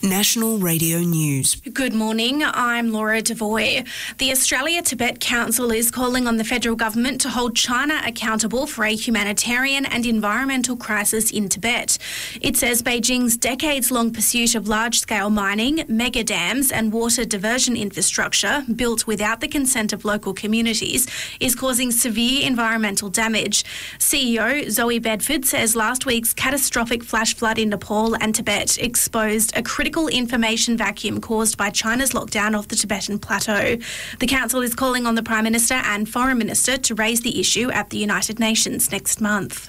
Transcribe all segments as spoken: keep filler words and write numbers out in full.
National Radio News. Good morning, I'm Laura Devoy. The Australia-Tibet Council is calling on the federal government to hold China accountable for a humanitarian and environmental crisis in Tibet. It says Beijing's decades-long pursuit of large-scale mining, mega dams and water diversion infrastructure built without the consent of local communities is causing severe environmental damage. C E O Zoe Bedford says last week's catastrophic flash flood in Nepal and Tibet exposed a critical information vacuum caused by China's lockdown of the Tibetan plateau. The council is calling on the Prime Minister and Foreign Minister to raise the issue at the United Nations next month.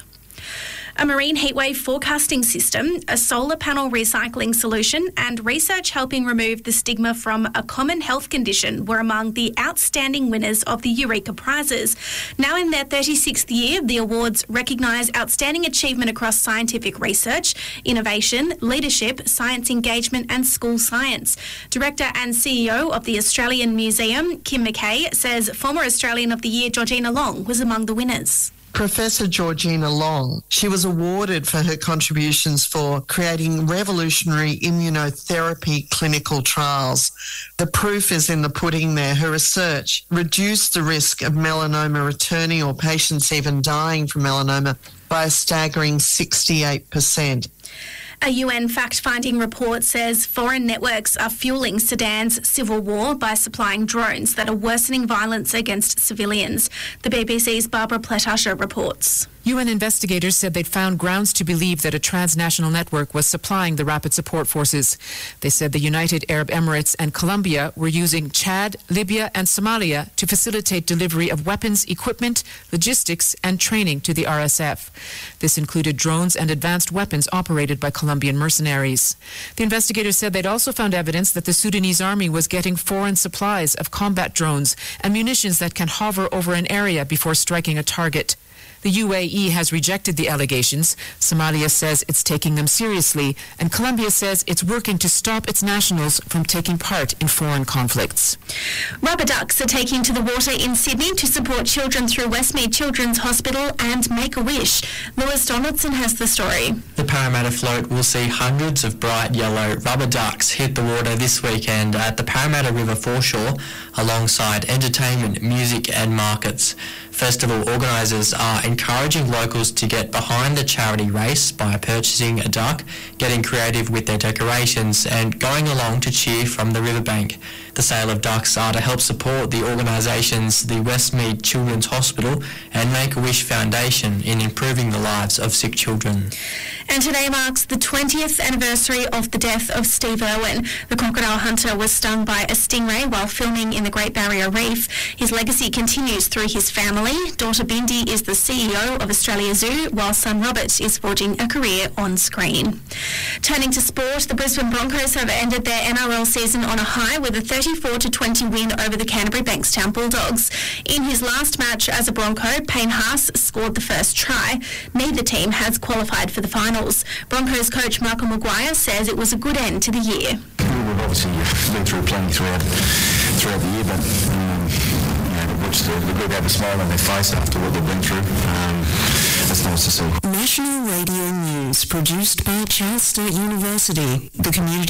A marine heatwave forecasting system, a solar panel recycling solution and research helping remove the stigma from a common health condition were among the outstanding winners of the Eureka Prizes. Now in their thirty-sixth year, the awards recognise outstanding achievement across scientific research, innovation, leadership, science engagement and school science. Director and C E O of the Australian Museum, Kim McKay, says former Australian of the Year Georgina Long was among the winners. Professor Georgina Long. She was awarded for her contributions for creating revolutionary immunotherapy clinical trials. The proof is in the pudding there. Her research reduced the risk of melanoma returning or patients even dying from melanoma by a staggering sixty-eight percent. A U N fact-finding report says foreign networks are fueling Sudan's civil war by supplying drones that are worsening violence against civilians. The B B C's Barbara Pletasher reports. U N investigators said they'd found grounds to believe that a transnational network was supplying the rapid support forces. They said the United Arab Emirates and Colombia were using Chad, Libya and Somalia to facilitate delivery of weapons, equipment, logistics and training to the R S F. This included drones and advanced weapons operated by Colombian mercenaries. The investigators said they'd also found evidence that the Sudanese army was getting foreign supplies of combat drones and munitions that can hover over an area before striking a target. The U A E has rejected the allegations. Somalia says it's taking them seriously, and Colombia says it's working to stop its nationals from taking part in foreign conflicts. Rubber ducks are taking to the water in Sydney to support children through Westmead Children's Hospital and Make-A-Wish. Lewis Donaldson has the story. The Parramatta float will see hundreds of bright yellow rubber ducks hit the water this weekend at the Parramatta River foreshore alongside entertainment, music and markets. Festival organisers are encouraging locals to get behind the charity race by purchasing a duck, getting creative with their decorations and going along to cheer from the riverbank. The sale of ducks are to help support the organisations the Westmead Children's Hospital and Make-A-Wish Foundation in improving the lives of sick children. And today marks the twentieth anniversary of the death of Steve Irwin. The crocodile hunter was stung by a stingray while filming in the Great Barrier Reef. His legacy continues through his family. Daughter Bindi is the C E O of Australia Zoo, while son Robert is forging a career on screen. Turning to sport, the Brisbane Broncos have ended their N R L season on a high with a thirty-four to twenty win over the Canterbury Bankstown Bulldogs. In his last match as a Bronco, Payne Haas scored the first try. Neither team has qualified for the finals. Broncos coach Michael Maguire says it was a good end to the year. We've obviously been through plenty throughout, throughout the year, but um, you know, watch the, the group have a smile on their face after what they've been through. Um, that's nice to see. National Radio News, produced by Charles State University, the community